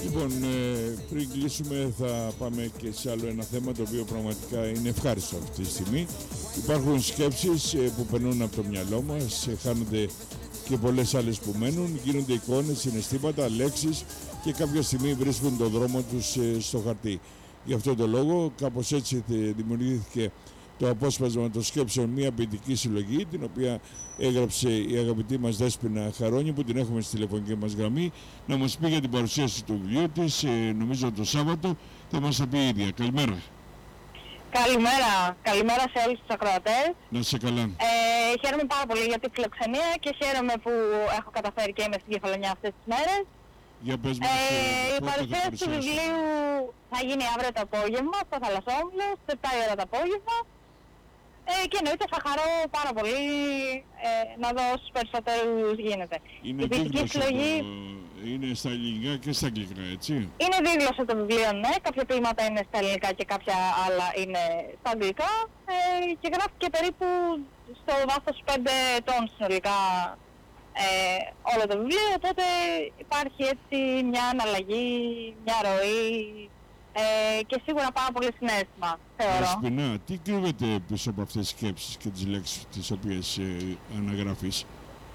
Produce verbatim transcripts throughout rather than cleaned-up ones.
Λοιπόν, ε, πριν κλείσουμε θα πάμε και σε άλλο ένα θέμα το οποίο πραγματικά είναι ευχάριστο αυτή τη στιγμή. Υπάρχουν σκέψεις ε, που περνούν από το μυαλό μας, ε, χάνονται και πολλές άλλες που μένουν, γίνονται εικόνες, συναισθήματα, λέξεις και κάποια στιγμή βρίσκουν τον δρόμο τους ε, στο χαρτί. Γι' αυτό το λόγο κάπως έτσι δημιουργήθηκε το απόσπασμα των σκέψεων, μια ποιητική συλλογή, την οποία έγραψε η αγαπητή μας Δέσποινα Χαρόνη, που την έχουμε στη τηλεφωνική μας γραμμή, να μας πει για την παρουσίαση του βιβλίου της, ε, νομίζω το Σάββατο, θα μας τα πει η ίδια. Καλημέρα. Καλημέρα. Καλημέρα σε όλους τους ακροατές. Να είσαι καλά. Ε, χαίρομαι πάρα πολύ για τη φιλοξενία και χαίρομαι που έχω καταφέρει και είμαι στην Κεφαλονιά αυτές τις μέρες. Για πες μας, ε, η παρουσίαση του βιβλίου θα γίνει αύριο το απόγευμα στο Θαλασσόμυλο, στις επτά η ώρα το απόγευμα. Ε, και εννοείται θα χαρώ πάρα πολύ ε, να δω όσους περισσότερους γίνεται. Είναι η ποιητική συλλογή το... είναι στα ελληνικά και στα αγγλικά, έτσι? Είναι δίγλωσσα το βιβλίο, ναι. Κάποια ποίηματα είναι στα ελληνικά και κάποια άλλα είναι στα αγγλικά. Ε, και γράφτηκε περίπου στο βάθος πέντε ετών συνολικά ε, όλο το βιβλίο. Οπότε υπάρχει έτσι μια αναλλαγή, μια ροή. Ε, και σίγουρα πάρα πολύ συναίσθημα, θεωρώ. Δεσποιná, τι κρύβεται πίσω από αυτές τις σκέψεις και τις λέξεις τις οποίες ε, αναγράφεις?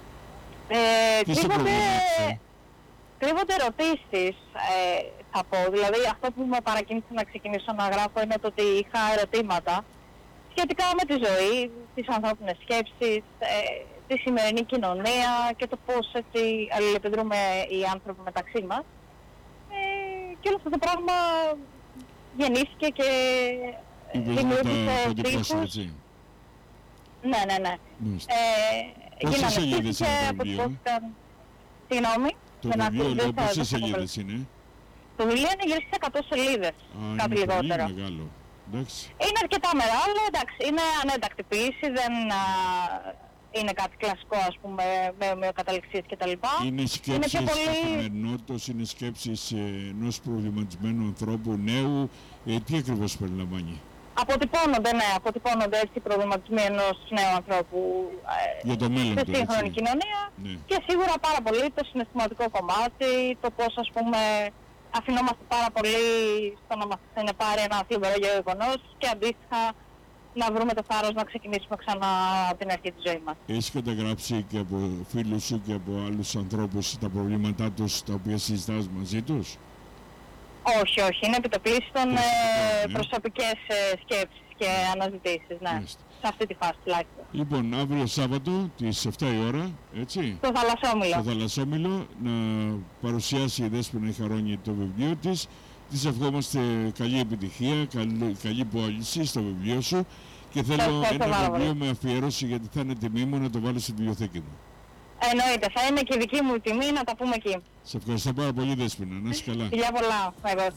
Ε, τι κρύβονται, κρύβονται ερωτήσεις, ε, θα πω. Δηλαδή αυτό που με παρακίνησε να ξεκινήσω να γράφω είναι το ότι είχα ερωτήματα σχετικά με τη ζωή, τις ανθρώπινες σκέψεις, ε, τη σημερινή κοινωνία και το πώς έτσι αλληλεπιδρούμε οι άνθρωποι μεταξύ μας. Και όλο αυτό το πράγμα γεννήθηκε και δημιούργησε τύπους. Ναι, ναι, ναι. Ε, πόσες σελίδες είναι το βιβλίο? Συγγνώμη. Το βιβλίο, λέω, πόσες σελίδες είναι? Το βιβλίο είναι γύρω στις εκατό σελίδες, κάτι λιγότερο. Είναι μεγάλο. Εντάξει. Είναι αρκετά μεγάλο, εντάξει. Είναι ανέντακτη ποίηση, δεν είναι κάτι κλασικό, ας πούμε, με ομοιοκαταληξίες κτλ. Είναι σκέψεις καθημερινότητας, είναι σκέψεις ενός προβληματισμένου ανθρώπου, νέου. Ε, τι ακριβώς περιλαμβάνει? Αποτυπώνονται, ναι, αποτυπώνονται έτσι οι προβληματισμοί ενός νέου ανθρώπου ε, για το μέλλον στη σύγχρονη κοινωνία. Ναι. Και σίγουρα πάρα πολύ το συναισθηματικό κομμάτι, το πώς, ας πούμε, αφινόμαστε πάρα πολύ στο να μας συνεπάρει ένα θλιβερό γεγονός και αντίστοιχα να βρούμε το θάρρος να ξεκινήσουμε ξανά από την αρχή της ζωής μας. Έχεις καταγράψει και από φίλους σου και από άλλους ανθρώπους τα προβλήματά τους τα οποία συζητάς μαζί τους? Όχι, όχι. Είναι επιτοπλίστων ε, ναι. προσωπικές ε, σκέψεις και αναζητήσεις, ναι. Μάλιστα. Σε αυτή τη φάση τουλάχιστον. Λοιπόν, αύριο Σάββατο τις επτά η ώρα, έτσι, στο Θαλασσόμυλο. Στο Θαλασσόμυλο να παρουσιάσει η Δέσποινα Χαρόνη το βιβλίο της. Της ευχόμαστε καλή επιτυχία, καλή, καλή πώληση στο βιβλίο σου και θέλω Ευχαριστώ ένα βιβλίο με αφιέρωση, γιατί θα είναι τιμή μου να το βάλω στη βιβλιοθήκη μου. Εννοείται, θα είναι και δική μου τιμή να τα πούμε εκεί. Σε ευχαριστώ πάρα πολύ, Δέσποινα, να είσαι καλά. Φιλιά πολλά.